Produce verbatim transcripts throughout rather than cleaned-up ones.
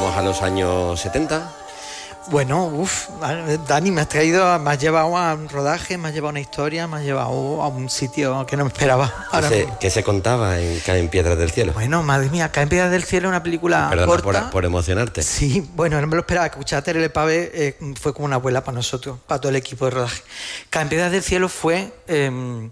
vamos a los años setenta. Bueno, uff, Dani, me has traído, me has llevado a un rodaje, me has llevado a una historia, me has llevado a un sitio que no me esperaba. ¿Qué se, ¿Qué se contaba en Caen Piedras del Cielo? Bueno, madre mía, Caen Piedras del Cielo es una película Perdona corta. Por, por emocionarte. Sí, bueno, no me lo esperaba. Escuchar a Terele Pave eh, fue como una abuela para nosotros, para todo el equipo de rodaje. Caen Piedras del Cielo fue eh,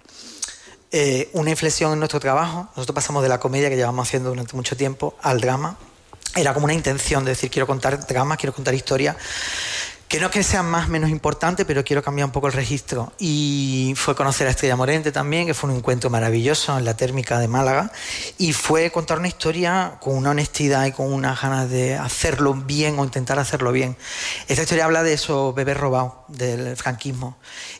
eh, una inflexión en nuestro trabajo. Nosotros pasamos de la comedia que llevamos haciendo durante mucho tiempo al drama. Era como una intención de decir, quiero contar dramas, quiero contar historias, que no es que sean más o menos importantes, pero quiero cambiar un poco el registro. Y fue conocer a Estrella Morente también, que fue un encuentro maravilloso en la Térmica de Málaga, y fue contar una historia con una honestidad y con unas ganas de hacerlo bien o intentar hacerlo bien. Esta historia habla de esos bebés robados, del franquismo.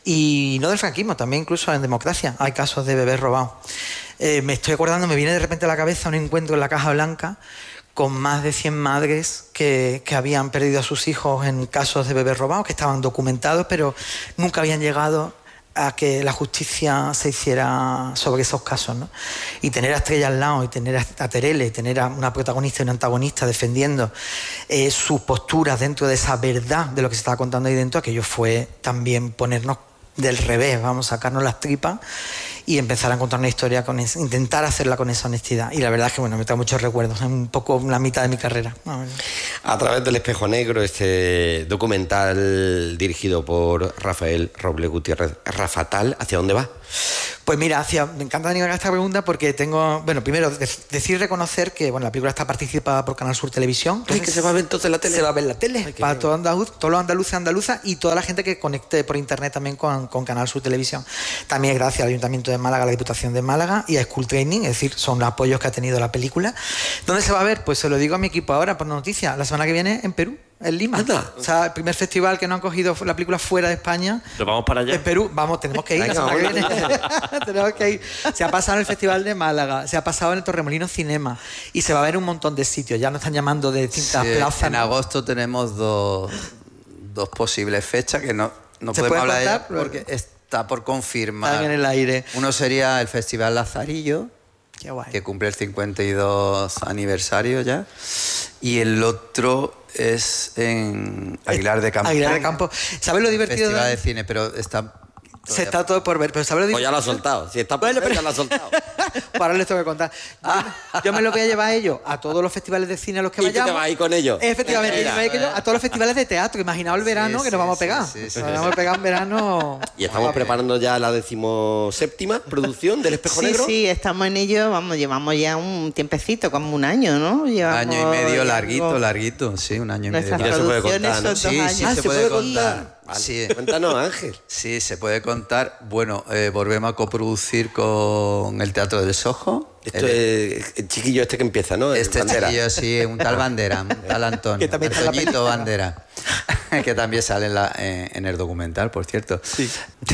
Y no del franquismo, también incluso en democracia hay casos de bebés robados. Eh, me estoy acordando, me viene de repente a la cabeza un encuentro en la Caja Blanca con más de cien madres que, que habían perdido a sus hijos en casos de bebés robados, que estaban documentados, pero nunca habían llegado a que la justicia se hiciera sobre esos casos, ¿no? Y tener a Estrella al lado, y tener a Terele, y tener a una protagonista y una antagonista defendiendo eh, sus posturas dentro de esa verdad de lo que se estaba contando ahí dentro, aquello fue también ponernos del revés, vamos a sacarnos las tripas y empezar a contar una historia, con es, intentar hacerla con esa honestidad. Y la verdad es que bueno, me trae muchos recuerdos, es un poco la mitad de mi carrera. A través del Espejo Negro, este documental dirigido por Rafael Roble Gutiérrez. Rafatal, ¿hacia dónde va? Pues mira, hacia, me encanta venir a esta pregunta porque tengo, bueno, primero de, decir reconocer que bueno, la película está participada por Canal Sur Televisión. Ay, que se va a ver entonces en la tele. Se va a ver en la tele, Ay, para todo andaluz, todos los andaluces y andaluzas y toda la gente que conecte por internet también con, con Canal Sur Televisión. También gracias al Ayuntamiento de Málaga, a la Diputación de Málaga y a School Training, es decir, son los apoyos que ha tenido la película. ¿Dónde se va a ver? Pues se lo digo a mi equipo ahora por noticia, la semana que viene en Perú. En Lima. Anda. O sea, el primer festival que no han cogido la película fuera de España. ¿Pero vamos para allá? En Perú. Vamos, tenemos que ir. Venga, la semana que vamos. viene. Tenemos que ir. Se ha pasado en el Festival de Málaga, se ha pasado en el Torremolinos Cinema y se va a ver un montón de sitios. Ya nos están llamando de distintas Sí, plazas. en agosto tenemos dos, dos posibles fechas que no, no ¿Se podemos puede hablar de ellas contar? porque está por confirmar. Están en el aire. Uno sería el Festival Lazarillo, Qué guay. que cumple el cincuenta y dos aniversario ya, y el otro es en Aguilar de Campo. Aguilar de Campo. ¿Sabes lo divertido? Festival de... de cine, pero está... Se está todo por ver, pero ¿sabes lo Pues ya divertido? lo ha soltado. Si está por Bueno, ver, pero- ya lo ha soltado. Para les tengo que contar. Yo, yo me lo voy a llevar a ellos, a todos los festivales de cine a los que Y tú te vayamos. vas a ir con ellos. Efectivamente, Mira. yo me voy a ir a todos los festivales de teatro. Imaginaos el verano Sí, que nos sí, vamos a sí, pegar. sí, sí. Nos vamos a pegar en verano. Y estamos preparando ya la decimoséptima producción del Espejo Sí, Negro. sí, estamos en ello, vamos, llevamos ya un tiempecito, como un año, ¿no? Un Llevamos año y medio algo- larguito, larguito, sí, un año y medio. Nuestras Ya se puede producciones contar, ¿no? son Sí, dos sí, años. Ah, se, ¿se puede puede contar. contar? Vale. Sí. Cuéntanos, Ángel. Sí, se puede contar. Bueno, eh, volvemos a coproducir con el Teatro del Sojo. Esto El- es el chiquillo este que empieza, ¿no? Este Bandera. chiquillo, sí, un tal Bandera, un tal Antonio. Que también está en la Antoñito película. Bandera. Que también sale en, la- en- en el documental, por cierto. Sí.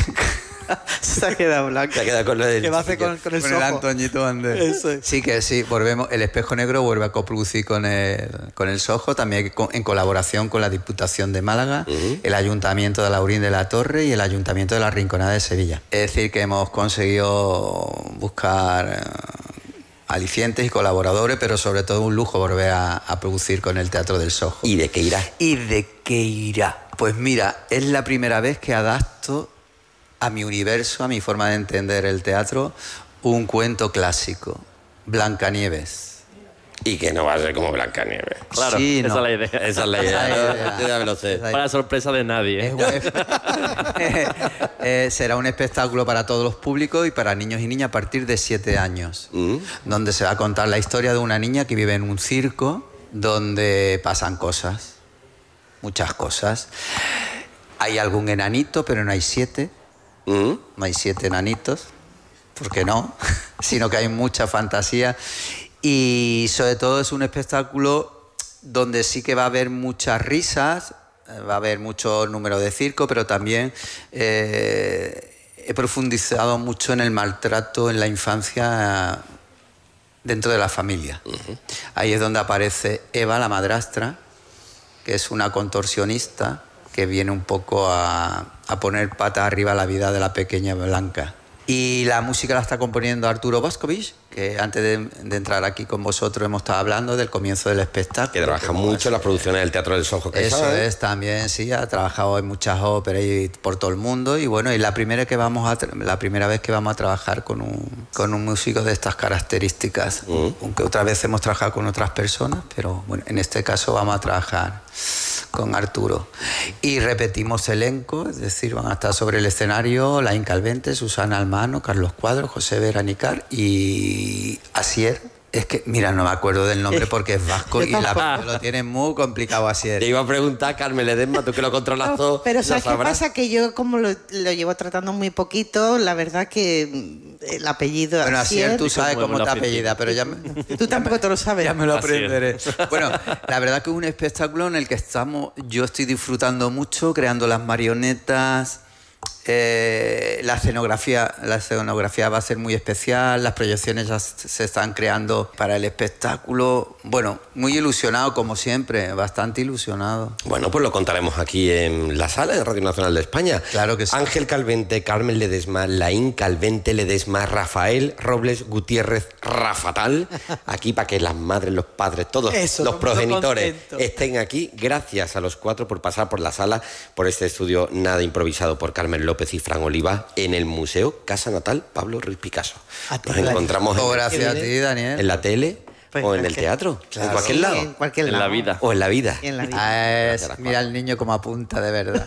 Se ha quedado blanco. Se queda con lo del Que va a hacer chiquillo. con, con el Con el sojo. Antoñito Bandera. Eso es. Sí, que sí, volvemos. El Espejo Negro vuelve a coproducir con el, con el Sojo, también co- en colaboración con la Diputación de Málaga, Ujú. el Ayuntamiento de Laurín de la Torre y el Ayuntamiento de la Rinconada de Sevilla. Es decir, que hemos conseguido buscar eh, alicientes y colaboradores, pero sobre todo un lujo volver a, a producir con el Teatro del Sojo. ¿Y de qué irá? ¿Y de qué irá? Pues mira, es la primera vez que adapto a mi universo, a mi forma de entender el teatro, un cuento clásico, Blancanieves. Y que no va a ser como Blancanieves. Claro, Sí, esa no. es la idea. Esa es la idea. Esa es la ¿no? idea. Yo ya me lo sé. Esa es- Para sorpresa de nadie. Es ¿eh? un- Eh, será un espectáculo para todos los públicos y para niños y niñas a partir de siete años, Mm. donde se va a contar la historia de una niña que vive en un circo donde pasan cosas, muchas cosas. Hay algún enanito, pero no hay siete. Mm. No hay siete enanitos, ¿por qué no? Sino que hay mucha fantasía y sobre todo es un espectáculo donde sí que va a haber muchas risas, eh, va a haber mucho número de circo, pero también eh, he profundizado mucho en el maltrato en la infancia dentro de la familia. Ahí es donde aparece Eva, la madrastra, que es una contorsionista que viene un poco a, a poner patas arriba a la vida de la pequeña Blanca. Y la música la está componiendo Arturo Boscovich, que antes de, de entrar aquí con vosotros hemos estado hablando del comienzo del espectáculo. Que trabaja mucho en las producciones del Teatro del Sojo. Eso es, también, sí, ha trabajado en muchas óperas y por todo el mundo. Y bueno, y la primera, que vamos a, la primera vez que vamos a trabajar con un, con un músico de estas características. Mm. Aunque otra vez hemos trabajado con otras personas, pero bueno, en este caso vamos a trabajar con Arturo. Y repetimos elenco, es decir, van a estar sobre el escenario Laín Calvente, Susana Almano, Carlos Cuadro, José Veranicar y Asier. Es que, mira, no me acuerdo del nombre porque es vasco y la, lo tiene muy complicado Asier. Te iba a preguntar, Carmen Ledesma, tú que lo controlas todo. No, pero ¿sabes qué pasa? Que yo, como lo, lo llevo tratando muy poquito, la verdad que el apellido... Bueno, Asier, tú sabes cómo te apellida, pero ya me, Tú tampoco te lo sabes. Ya me lo aprenderé. Bueno, la verdad que es un espectáculo en el que estamos, yo estoy disfrutando mucho, creando las marionetas. Eh, la escenografía la escenografía va a ser muy especial, las proyecciones ya se están creando para el espectáculo. Bueno, muy ilusionado como siempre, bastante ilusionado. Bueno, pues lo contaremos aquí en la sala de Radio Nacional de España. Claro que sí. Ángel Calvente, Carmen Ledesma, Laín Calvente Ledesma, Rafael Robles Gutiérrez Rafatal, aquí para que las madres, los padres, todos Eso, los progenitores estén aquí. Gracias a los cuatro por pasar por la sala, por este estudio nada improvisado por Carmen López y Fran Oliva en el Museo Casa Natal Pablo Ruiz Picasso. Nos encontramos oh, gracias en, a ti, Daniel. en la tele pues o en el teatro, claro. en cualquier sí, lado. En cualquier lado. En la vida. O en la vida. En la vida. Ah, es, mira al niño como apunta, de verdad.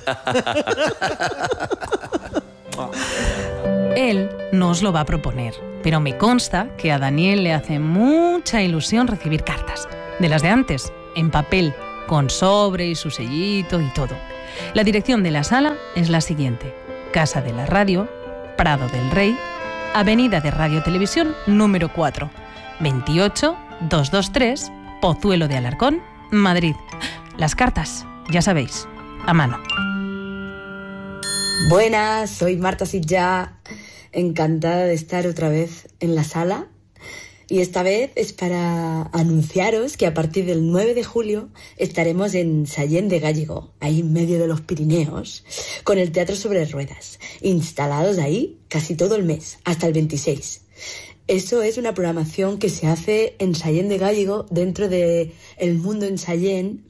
Él no os lo va a proponer, pero me consta que a Daniel le hace mucha ilusión recibir cartas, de las de antes, en papel, con sobre y su sellito y todo. La dirección de la sala es la siguiente: Casa de la Radio, Prado del Rey, Avenida de Radio Televisión número cuatro, veintiocho doscientos veintitrés, Pozuelo de Alarcón, Madrid. Las cartas, ya sabéis, a mano. Buenas, soy Marta Sitja, encantada de estar otra vez en la sala. Y esta vez es para anunciaros que a partir del nueve de julio estaremos en Sallent de Gállego, ahí en medio de los Pirineos, con el Teatro sobre Ruedas, instalados ahí casi todo el mes, hasta el veintiséis. Eso es una programación que se hace en Sallent de Gállego, dentro de El Mundo en Sallent,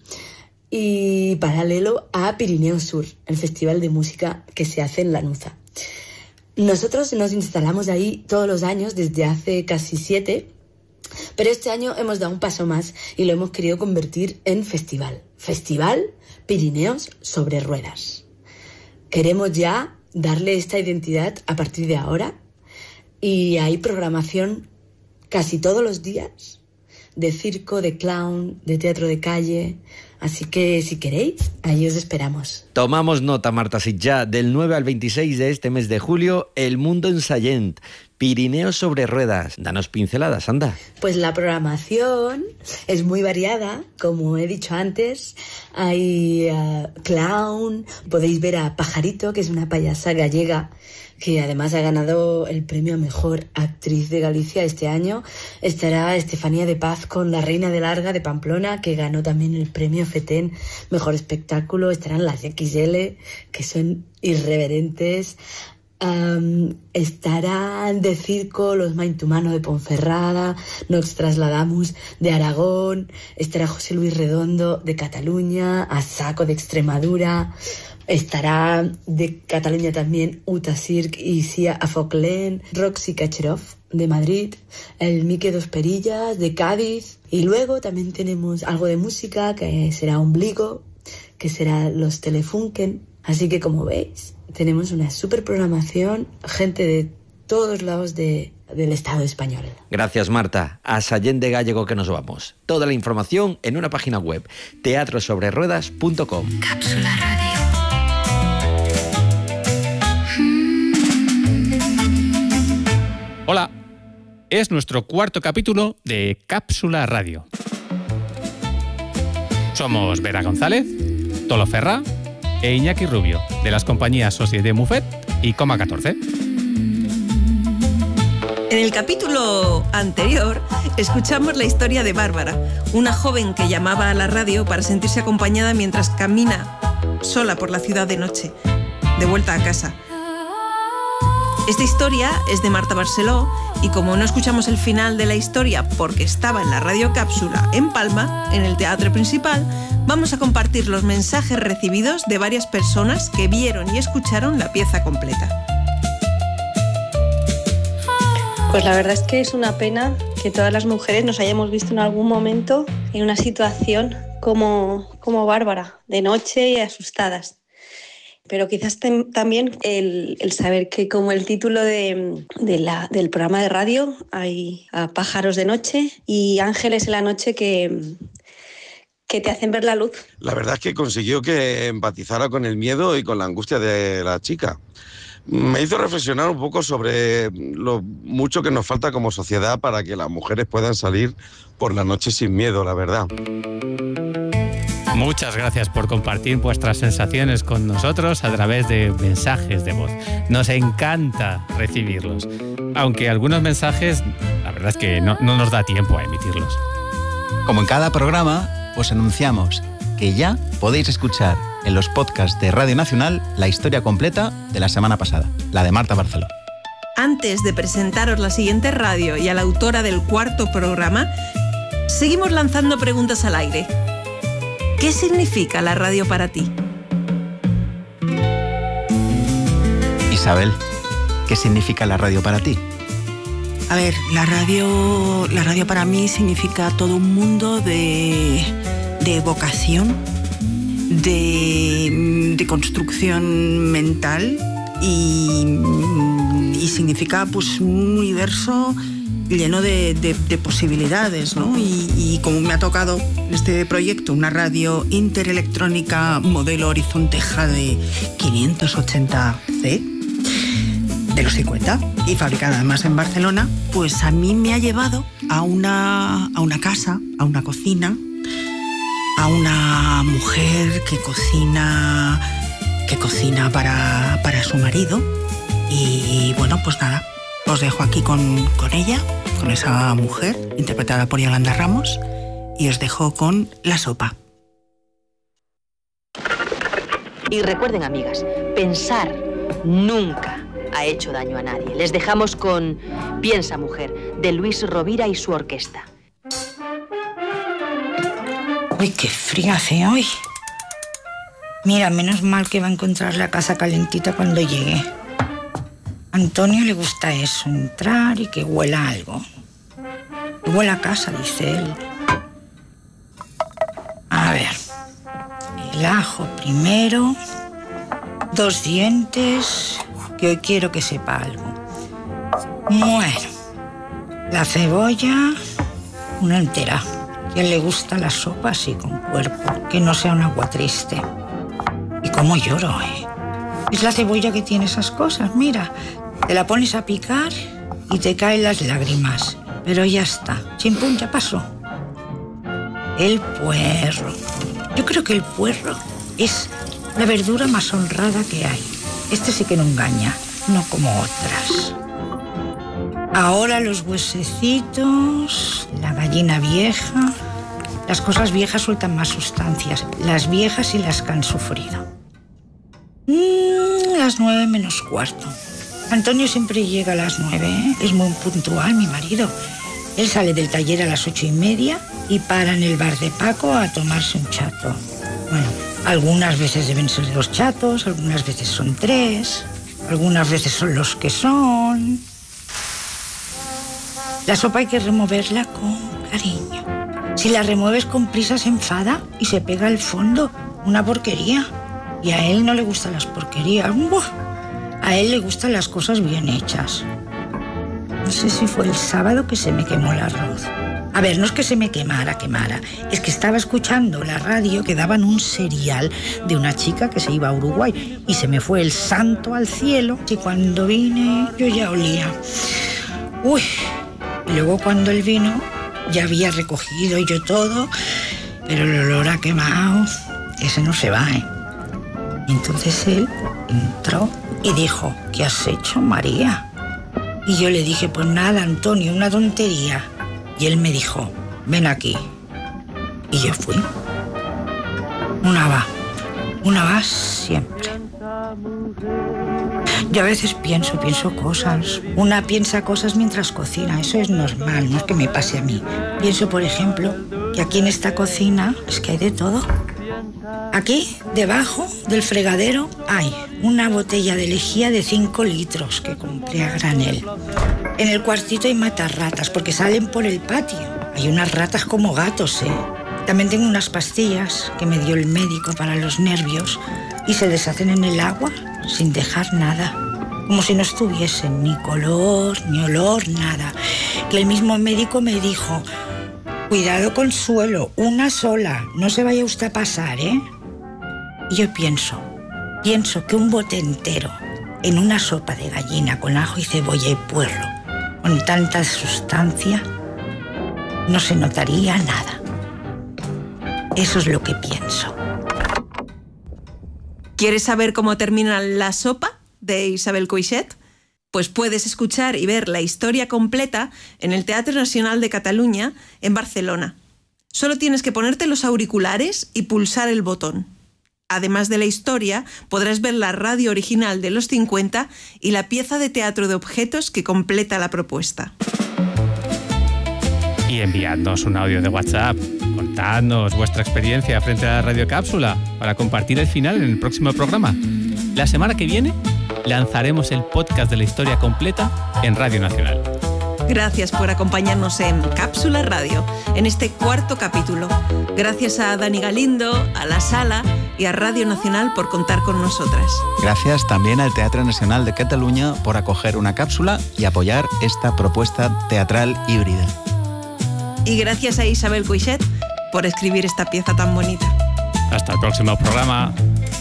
y paralelo a Pirineo Sur, el festival de música que se hace en Lanuza. Nosotros nos instalamos ahí todos los años desde hace casi siete, pero este año hemos dado un paso más y lo hemos querido convertir en festival. Festival Pirineos sobre Ruedas. Queremos ya darle esta identidad a partir de ahora y hay programación casi todos los días de circo, de clown, de teatro de calle. Así que, si queréis, ahí os esperamos. Tomamos nota, Marta Sitja. Del nueve al veintiséis de este mes de julio, El Mundo en Sallent, Pirineos sobre Ruedas. Danos pinceladas, anda. Pues la programación es muy variada, como he dicho antes. Hay uh, clown, podéis ver a Pajarito, que es una payasa gallega, que además ha ganado el premio a Mejor Actriz de Galicia este año. Estará Estefanía de Paz con La Reina de Larga de Pamplona, que ganó también el premio FETEN Mejor Espectáculo. Estarán las equis ele, que son irreverentes. Um, estarán de circo los Maintumano de Ponferrada, Nos Trasladamos de Aragón. Estará José Luis Redondo de Cataluña, Asaco de Extremadura. Estará de Cataluña también Uta Circ y Sia Afoclén, Roxy Kacherov de Madrid, el Mique Dos Perillas de Cádiz. Y luego también tenemos algo de música, que será Ombligo, que será Los Telefunken. Así que, como veis, tenemos una super programación, gente de todos lados de, del Estado español. Gracias, Marta. A Sallent de Gállego que nos vamos. Toda la información en una página web, teatro sobre ruedas punto com. Cápsula Radio. Hola, es nuestro cuarto capítulo de Cápsula Radio. Somos Vera González, Tolo Ferra e Iñaki Rubio, de las compañías Société Muffet y Coma catorce. En el capítulo anterior escuchamos la historia de Bárbara, una joven que llamaba a la radio para sentirse acompañada mientras camina sola por la ciudad de noche, de vuelta a casa. Esta historia es de Marta Barceló y como no escuchamos el final de la historia porque estaba en la Radio Cápsula en Palma, en el teatro principal, vamos a compartir los mensajes recibidos de varias personas que vieron y escucharon la pieza completa. Pues la verdad es que es una pena que todas las mujeres nos hayamos visto en algún momento en una situación como, como Bárbara, de noche y asustadas. Pero quizás tem, también el, el saber que como el título de, de la, del programa de radio hay a pájaros de noche y ángeles en la noche que, que te hacen ver la luz. La verdad es que consiguió que empatizara con el miedo y con la angustia de la chica. Me hizo reflexionar un poco sobre lo mucho que nos falta como sociedad para que las mujeres puedan salir por la noche sin miedo, la verdad. Muchas gracias por compartir vuestras sensaciones con nosotros a través de mensajes de voz. Nos encanta recibirlos, aunque algunos mensajes, la verdad es que no, no nos da tiempo a emitirlos. Como en cada programa, os anunciamos que ya podéis escuchar en los podcasts de Radio Nacional la historia completa de la semana pasada, la de Marta Barceló. Antes de presentaros la siguiente radio y a la autora del cuarto programa, seguimos lanzando preguntas al aire. ¿Qué significa la radio para ti? Isabel, ¿qué significa la radio para ti? A ver, la radio, la radio para mí significa todo un mundo de, de vocación, de, de construcción mental y, y significa pues un universo lleno de, de, de posibilidades, ¿no? Y, y como me ha tocado en este proyecto una radio interelectrónica modelo Horizonte J de quinientos ochenta C de los cincuenta y fabricada además en Barcelona, pues a mí me ha llevado a una, a una casa, a una cocina, a una mujer que cocina, que cocina para, para su marido. Y bueno, pues nada, os dejo aquí con, con ella, con esa mujer, interpretada por Yolanda Ramos, y os dejo con La Sopa. Y recuerden, amigas, pensar nunca ha hecho daño a nadie. Les dejamos con Piensa, mujer, de Luis Rovira y su orquesta. Uy, qué frío hace hoy. Mira, menos mal que va a encontrar la casa calentita cuando llegue. A Antonio le gusta eso, entrar y que huela algo. Que huela a casa, dice él. A ver, el ajo primero, dos dientes, que hoy quiero que sepa algo. Bueno, la cebolla, una entera. A quien le gusta la sopa así con cuerpo, que no sea un agua triste. Y cómo lloro, ¿eh? Es la cebolla que tiene esas cosas, mira. Te la pones a picar y te caen las lágrimas. Pero ya está, chimpún, ya pasó. El puerro. Yo creo que el puerro es la verdura más honrada que hay. Este sí que no engaña, no como otras. Ahora los huesecitos, la gallina vieja. Las cosas viejas sueltan más sustancias. Las viejas y las que han sufrido. Mm, las nueve menos cuarto. Antonio siempre llega a las nueve, ¿eh? Es muy puntual, mi marido. Él sale del taller a las ocho y media y para en el bar de Paco a tomarse un chato. Bueno, algunas veces deben ser dos chatos, algunas veces son tres, algunas veces son los que son. La sopa hay que removerla con cariño. Si la remueves con prisa se enfada y se pega al fondo. Una porquería. Y a él no le gustan las porquerías. ¡Buah! A él le gustan las cosas bien hechas. No sé si fue el sábado que se me quemó el arroz. A ver, no es que se me quemara, quemara. Es que estaba escuchando la radio que daban un serial de una chica que se iba a Uruguay. Y se me fue el santo al cielo. Y cuando vine, yo ya olía. Uy. Y luego cuando él vino, ya había recogido yo todo. Pero el olor a quemado, ese no se va, ¿eh? Y entonces él entró y dijo, ¿qué has hecho, María? Y yo le dije, pues nada, Antonio, una tontería. Y él me dijo, ven aquí. Y yo fui. Una va, una va siempre. Yo a veces pienso, pienso cosas. Una piensa cosas mientras cocina, eso es normal, no es que me pase a mí. Pienso, por ejemplo, que aquí en esta cocina es que hay de todo. Aquí, debajo del fregadero, hay una botella de lejía de cinco litros que compré a granel. En el cuartito hay matarratas porque salen por el patio. Hay unas ratas como gatos, ¿eh? También tengo unas pastillas que me dio el médico para los nervios y se deshacen en el agua sin dejar nada. Como si no estuviesen ni color, ni olor, nada. Que el mismo médico me dijo, cuidado Consuelo, una sola, no se vaya usted a pasar, ¿eh? Y yo pienso, pienso que un bote entero en una sopa de gallina con ajo y cebolla y puerro, con tanta sustancia, no se notaría nada. Eso es lo que pienso. ¿Quieres saber cómo termina la sopa de Isabel Coixet? Pues puedes escuchar y ver la historia completa en el Teatre Nacional de Cataluña, en Barcelona. Solo tienes que ponerte los auriculares y pulsar el botón. Además de la historia, podrás ver la radio original de los cincuenta y la pieza de teatro de objetos que completa la propuesta. Y enviadnos un audio de WhatsApp, contadnos vuestra experiencia frente a la radiocápsula para compartir el final en el próximo programa. La semana que viene lanzaremos el podcast de la historia completa en Radio Nacional. Gracias por acompañarnos en Cápsula Radio, en este cuarto capítulo. Gracias a Dani Galindo, a La Sala y a Radio Nacional por contar con nosotras. Gracias también al Teatre Nacional de Cataluña por acoger una cápsula y apoyar esta propuesta teatral híbrida. Y gracias a Isabel Coixet por escribir esta pieza tan bonita. Hasta el próximo programa.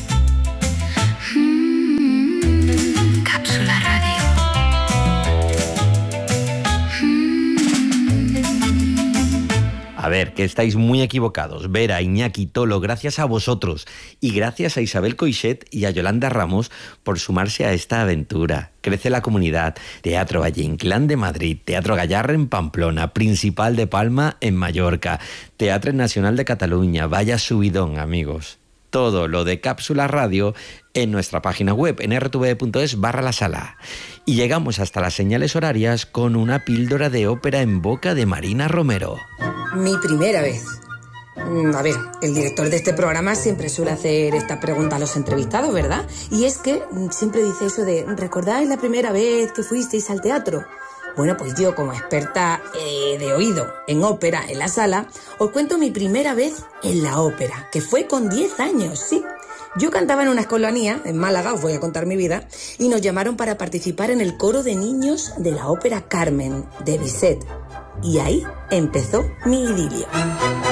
Cápsula Radio. A ver, que estáis muy equivocados. Vera, Iñaki, Tolo, gracias a vosotros y gracias a Isabel Coixet y a Yolanda Ramos por sumarse a esta aventura. Crece la comunidad. Teatro Valle Inclán de Madrid, Teatro Gallarre en Pamplona, Principal de Palma en Mallorca, Teatre Nacional de Cataluña. Vaya subidón, amigos. Todo lo de Cápsula Radio en nuestra página web en erre te ve punto es barra la sala. Y llegamos hasta las señales horarias con una píldora de ópera en boca de Marina Romero. Mi primera vez. A ver, el director de este programa siempre suele hacer esta pregunta a los entrevistados, ¿verdad? Y es que siempre dice eso de, ¿recordáis la primera vez que fuisteis al teatro? Bueno, pues yo, como experta eh, de oído en ópera en la sala, os cuento mi primera vez en la ópera, que fue con diez años, sí. Yo cantaba en una escolanía, en Málaga, os voy a contar mi vida, y nos llamaron para participar en el coro de niños de la ópera Carmen, de Bizet. Y ahí empezó mi idilio.